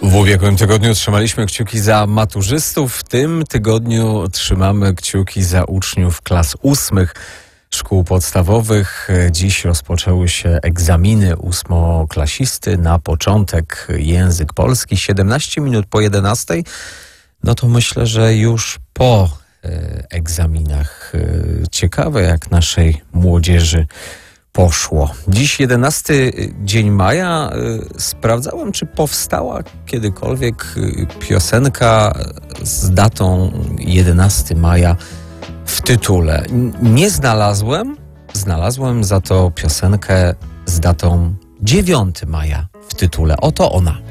W ubiegłym tygodniu trzymaliśmy kciuki za maturzystów. W tym tygodniu trzymamy kciuki za uczniów klas 8 szkół podstawowych. Dziś rozpoczęły się egzaminy ósmoklasisty. Na początek język polski. 17 minut po 11. No to myślę, że już po egzaminach. Ciekawe, jak naszej młodzieży poszło. Dziś 11 dzień maja. Sprawdzałem, czy powstała kiedykolwiek piosenka z datą 11 maja w tytule. Nie znalazłem. Znalazłem za to piosenkę z datą 9 maja w tytule. Oto ona.